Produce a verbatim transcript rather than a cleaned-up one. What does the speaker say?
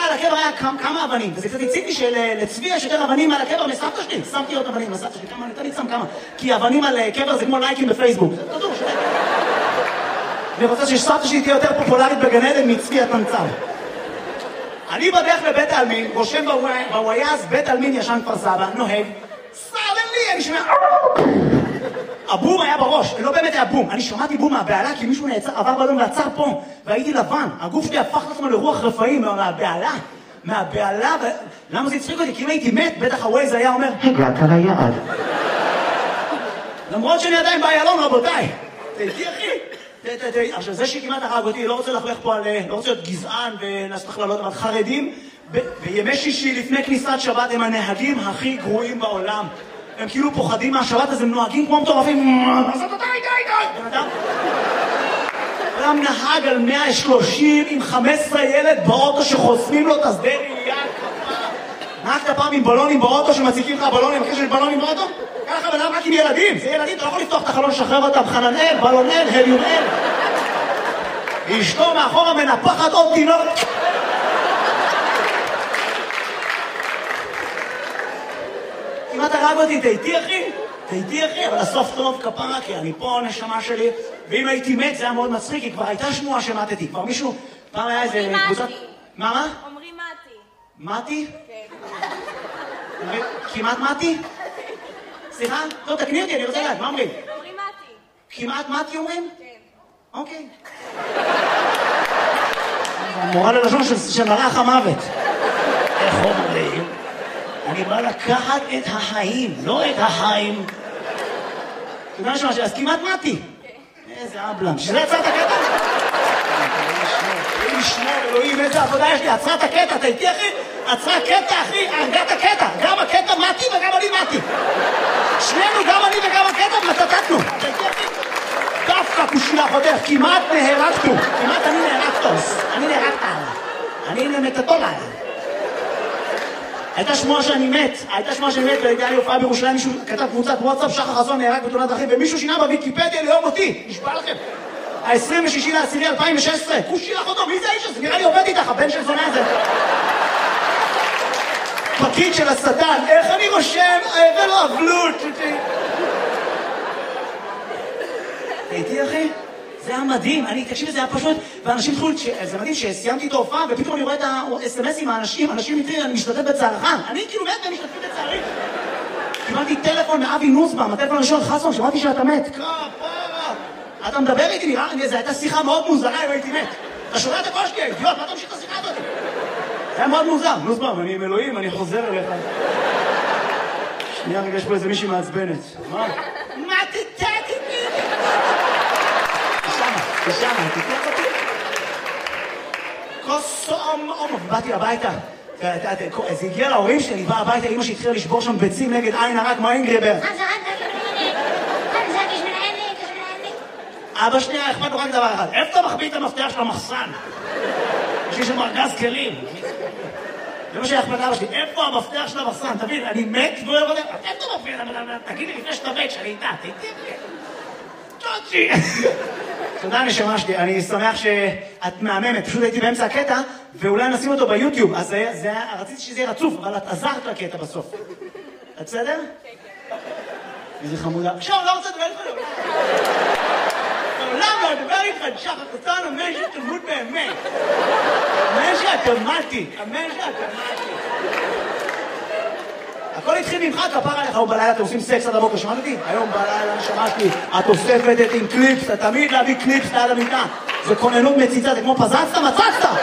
על הקבר היה כמה אבנים, וזה קצת הציג לי שלצבי יש יותר אבנים על הקבר מסבתא שלי. שמתי עוד אבנים, מסבתא שלי, כמה, אני תמיד שם כמה. כי אבנים על קבר זה כמו לייקים בפייסבוק. זה תדעו, שלי. אני רוצה שסבתא שלי תהיה יותר פופולרית בגן עדן מצבי התנצר. אני בדרך לבית העלמין, רושם בוויאז, בית העלמין ישן כפר סבא, נוהג, סרדלי, אני שומע... הבום היה בראש, לא באמת היה בום. אני שמעתי בום מהבעלה, כי מישהו נעצר, עבר בלון ועצר פה, והייתי לבן. הגוף שלי הפך לעצמו לרוח רפאים מהבעלה. מהבעלה, ו... למה זה הצחיק אותי? כי אם הייתי מת, בטח הווייז היה אומר, הגעת ליעד. למרות שאני עדיין באיילון, רבותיי. תהייתי, אחי. עכשיו, זה שכמעט הרג אותי, לא רוצה לחלך פה על... לא רוצה להיות גזען ולעשות הכללות, אבל חרדים, ב... בימי שישי לפני כניסת שבת, הם הנהגים הכי גרועים בעולם. הם כאילו פוחדים מהשבת, אז הם נוהגים כמו מטורפים. די, די, די. בן אדם... אדם נהג על מאה ושלושים עם חמישה עשר ילד באוטו שחוסמים לו את השדה ראייה. נהגת פעם עם בלונים באוטו שמציקים לך בלונים, בקשר עם בלונים באוטו? ככה בן אדם רק עם ילדים. זה ילדים, אתה לא יכול לפתוח את החלון, לשחרר אותם. חננאל, בלונאל, הליומאל. אשתו מאחורה מנפחת עוד תינוק. כמעט הרג אותי, תהייתי אחי? תהייתי אחי, אבל הסוף טוב כפרה, כי אני פה נשמה שלי, ואם הייתי מת זה היה מאוד מצחיק, כי כבר הייתה שמועה שמתתי, כבר מישהו, פעם היה איזה קבוצת... מה, מה? אומרים מתי. מתי? כן. כמעט מתי? סליחה? לא, תקני אותי, אני רוצה לדעת, מה אומרים? אומרים מתי. כמעט מתי אומרים? כן. אוקיי. מורה ללשון של מרח המוות. איך אומרים? אני בא לקחת את החיים, לא את החיים. אתה יודע משהו, אז כמעט מתי. איזה אבלם. שזה עצרת הקטע? אלוהים ישמור, אלוהים, איזה עבודה יש לי. עצרת הקטע, אתה איתי אחי? עצרה קטע אחי, הרגת הקטע. גם הקטע מתי וגם אני מתי. שנינו, גם אני וגם הקטע, מצטטנו. אתה איתי אחי? דווקא כושילה חותך, כמעט נהרגתו. כמעט אני נהרגתוס. אני נהרגת עליו. אני נמתתו עליו. הייתה שמועה שאני מת, הייתה שמועה שאני מת, והייתה לי הופעה בירושלים, מישהו כתב קבוצת וואטסאפ, שחר חסון נהרג בתאונת דרכים, ומישהו שינה בוויקיפדיה ליום אותי, נשבע לכם. ה-עשרים ושישי לעשירי אלפיים ושש עשרה, כושי לך אותו, מי זה האיש הזה? נראה לי עובד איתך, הבן של זונה הזה. פקיד של השטן, איך אני רושם, ולא אבלות. הייתי אחי? זה היה מדהים, אני, תקשיב, זה היה פשוט, ואנשים התחילו, זה מדהים שסיימתי את ההופעה, ופתאום אני רואה את ה-אס אם אסים מהאנשים, אנשים מתחילים, אני משתתף בצערך, אני כאילו מת והם משתתפים בצערי. קיבלתי טלפון מאבי נוסבאום, הטלפון הראשון, חסון, שמעתי שאתה מת. כפרה, אתה מדבר איתי, נראה, זו הייתה שיחה מאוד מוזרה אם הייתי מת. אתה שומע את הקול שלי, אידיוט, מה אתה ממשיך את השיחה הזאת? זה היה מאוד מוזר, נוסבאום, אני עם אלוהים, אני חוזר אליך. שנייה רגע, יש פה איזה מישהי מעצבנת. מה? מה תתתי? ושמה, תתלך אותי. כוס אומ אומ, ובאתי הביתה. זה הגיע להורים שלי, בא הביתה, אמא שהתחילה לשבור שם ביצים נגד עין הרע כמו אינגריבר. אבא שלי היה אכפת לו רק דבר אחד, איפה אתה מחביא את המפתח של המחסן? יש לי שם ארגז כלים. זה מה שהיה אכפת לאבא שלי, איפה המפתח של המחסן? תבין, אני מת ולא יודע, איפה אתה מחביא את המפתח? תגיד לי לפני שאתה מת, שאני איתה, תהייתי צ'וצ'י. תודה נשמה שלי, אני שמח שאת מהממת, פשוט הייתי באמצע הקטע, ואולי נשים אותו ביוטיוב, אז רציתי שזה יהיה רצוף, אבל את עזרת לקטע בסוף. את בסדר? איזה חמודה. עכשיו, לא רוצה לדבר איתך לעולם. לעולם לא לדבר איתך, שחר חסון, אמן שתמות באמת. אמן שאתה מתי, אמן שאתה מתי. הכל התחיל ממך, כפר עליך, היום בלילה אתם עושים סקס עד הבוקר, שמעת אותי? היום בלילה שמעתי, את אוספת את עם קליפס, אתה תמיד להביא קליפס ליד המיטה. זה כוננות מציצה, זה כמו פזצת, מצצת!